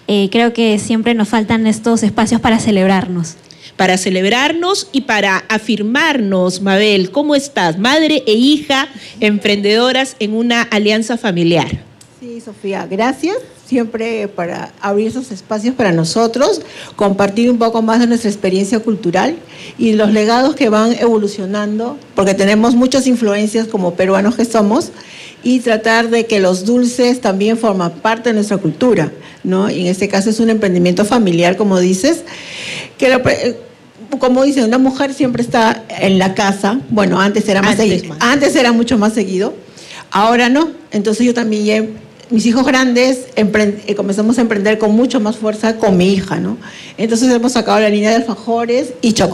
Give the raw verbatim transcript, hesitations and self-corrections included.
eh, creo que siempre nos faltan estos espacios para celebrarnos. Para celebrarnos y para afirmarnos. Mabel, ¿cómo estás? Madre e hija emprendedoras en una alianza familiar. Sí, Sofía, gracias. Siempre para abrir esos espacios para nosotros, compartir un poco más de nuestra experiencia cultural y los legados que van evolucionando, porque tenemos muchas influencias como peruanos que somos, y tratar de que los dulces también forman parte de nuestra cultura, ¿no? Y en este caso es un emprendimiento familiar, como dices, que lo, como dicen, una mujer siempre está en la casa. Bueno, antes era más antes seguido, más. antes era mucho más seguido, ahora no. Entonces yo también ya mis hijos grandes emprend- comenzamos a emprender con mucho más fuerza con mi hija, ¿no? Entonces hemos sacado la línea de alfajores y chocolates.